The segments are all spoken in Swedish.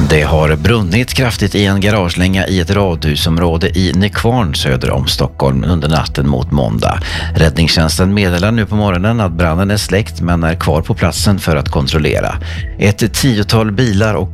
Det har brunnit kraftigt i en garagelänga i ett radhusområde i Nykvarn söder om Stockholm under natten mot måndag. Räddningstjänsten meddelar nu på morgonen att branden är släckt men är kvar på platsen för att kontrollera. Ett tiotal bilar och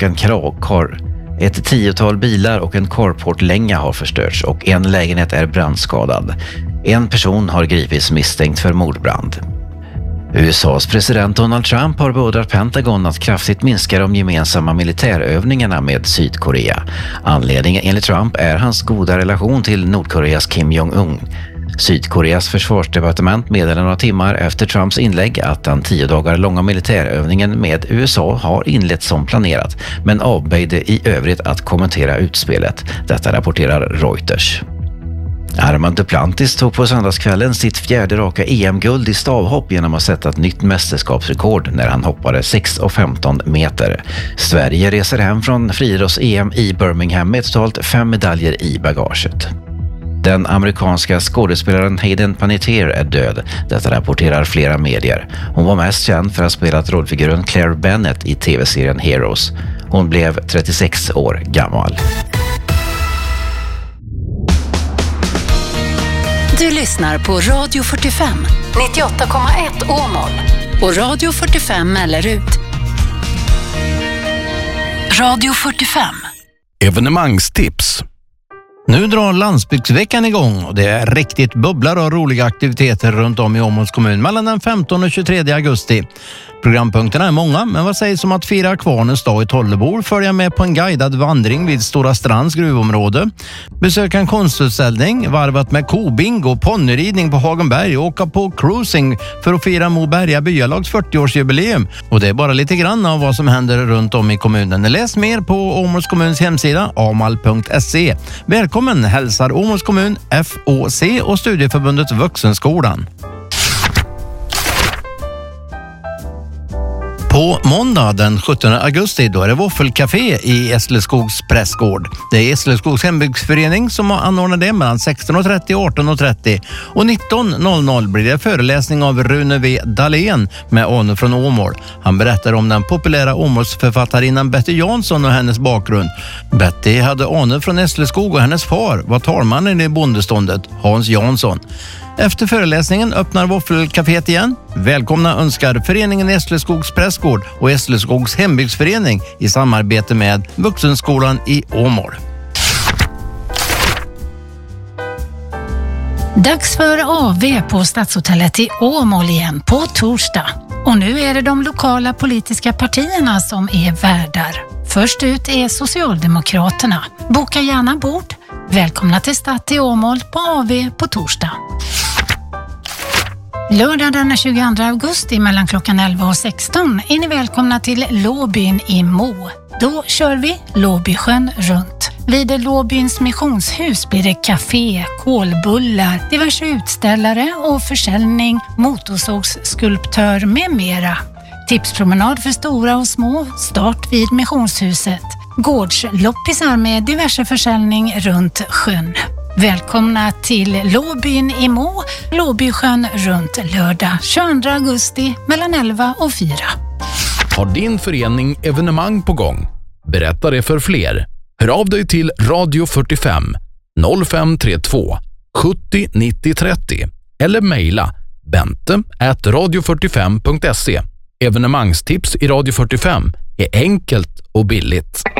en carportlänga har förstörts och en lägenhet är brandskadad. En person har gripits misstänkt för mordbrand. USAs president Donald Trump har beordrat Pentagon att kraftigt minska de gemensamma militärövningarna med Sydkorea. Anledningen enligt Trump är hans goda relation till Nordkoreas Kim Jong-un. Sydkoreas försvarsdepartement meddelade några timmar efter Trumps inlägg att den 10 dagar långa militärövningen med USA har inletts som planerat, men avböjde i övrigt att kommentera utspelet. Detta rapporterar Reuters. Armand Duplantis tog på söndagskvällen sitt 4:e raka EM-guld i stavhopp genom att sätta ett nytt mästerskapsrekord när han hoppade 6,15 meter. Sverige reser hem från friidrotts-EM i Birmingham med totalt 5 medaljer i bagaget. Den amerikanska skådespelaren Hayden Panettiere är död. Detta rapporterar flera medier. Hon var mest känd för att ha spelat rollfiguren Claire Bennett i tv-serien Heroes. Hon blev 36 år gammal. Du lyssnar på Radio 45, 98,1 Åmål och Radio 45 Mellerud. Radio 45. Evenemangstips. Nu drar landsbygdsveckan igång och det är riktigt bubblar och roliga aktiviteter runt om i Åmåls kommun mellan den 15 och 23 augusti. Programpunkterna är många, men vad sägs om att fira Kvarnens dag i Tollebor, följa med på en guidad vandring vid Stora Strands gruvområde, besöka en konstutställning, varvat med kobingo, ponnyridning på Hagenberg och åka på cruising för att fira Moberga byalags 40-årsjubileum. Och det är bara lite grann av vad som händer runt om i kommunen. Läs mer på Åmåls kommuns hemsida amal.se. Välkommen hälsar Åmåls kommun, FOC och Studieförbundet Vuxenskolan. På måndag den 17 augusti då är det Våffelcafé i Esleskogs prästgård. Det är Esleskogs hembygdsförening som anordnar det mellan 16.30 och 18.30. Och 19.00 blir det föreläsning av Rune V. Dahlén med Arne från Åmål. Han berättar om den populära Åmålsförfattarinnan Betty Jansson och hennes bakgrund. Betty hade Arne från Esleskog och hennes far var talmannen i bondeståndet, Hans Jansson. Efter föreläsningen öppnar Våffelcaféet igen. Välkomna önskar föreningen Esleskogs prästgård och Esleskogs hembygdsförening i samarbete med Vuxenskolan i Åmål. Dags för AV på Stadshotellet i Åmål igen på torsdag. Och nu är det de lokala politiska partierna som är värdar. Först ut är Socialdemokraterna. Boka gärna bord. Välkomna till Stadt i Åmål på AV på torsdag. Lördag den 22 augusti mellan klockan 11 och 16 är ni välkomna till Låbyn i Mo. Då kör vi Låbysjön runt. Vid Låbyns missionshus blir det café, kolbullar, diverse utställare och försäljning, motorsågsskulptör med mera. Tipspromenad för stora och små, start vid missionshuset. Gårdsloppisar med diverse försäljning runt sjön. Välkomna till Låbyn i Mo, Låbysjön runt lördag 22 augusti mellan 11 och 4. Har din förening evenemang på gång? Berätta det för fler. Hör av dig till Radio 45 0532 70 90 30 eller mejla bente@radio45.se. Evenemangstips i Radio 45 är enkelt och billigt.